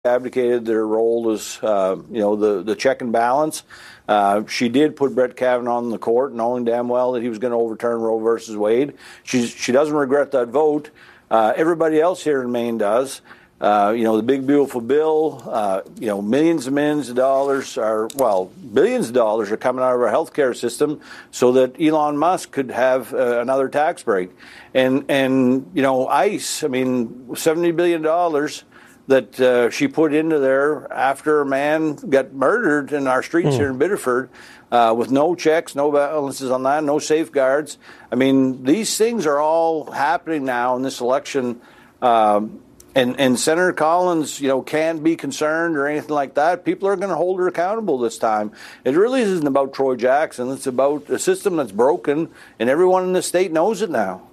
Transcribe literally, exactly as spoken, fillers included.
abdicated their role as, uh, you know, the, the check and balance. Uh, she did put Brett Kavanaugh on the court, knowing damn well that he was going to overturn Roe versus Wade. She's, she doesn't regret that vote. Uh, everybody else here in Maine does. Uh, you know, the big, beautiful bill, uh, you know, millions and millions of dollars are, well, billions of dollars are coming out of our healthcare system so that Elon Musk could have uh, another tax break. And, and, you know, ICE, I mean, seventy billion dollars that uh, she put into there after a man got murdered in our streets mm. here in Biddeford uh, with no checks, no balances on that, no safeguards. I mean, these things are all happening now in this election. Um, and, and Senator Collins, you know, can't be concerned or anything like that. People are going to hold her accountable this time. It really isn't about Troy Jackson. It's about a system that's broken, and everyone in the state knows it now.